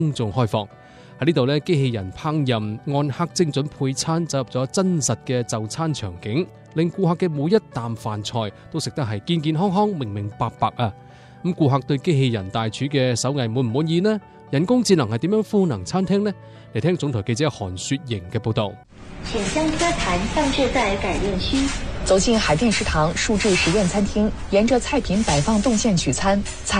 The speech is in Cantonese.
公眾開放。喺呢度咧，機器人烹飪，按刻精準配餐，走入咗真實嘅就餐場景，令顧客嘅每一啖飯菜都食得係健健康康、明明白白啊！咁顧客對機器人大廚嘅手藝滿唔滿意呢？人工智能係點樣賦能餐廳呢？嚟聽總台記者韓雪瑩嘅報道。 請將餐盤放置在改練區。 走進海淀食堂數字實驗餐廳，沿着菜品擺放動線取餐。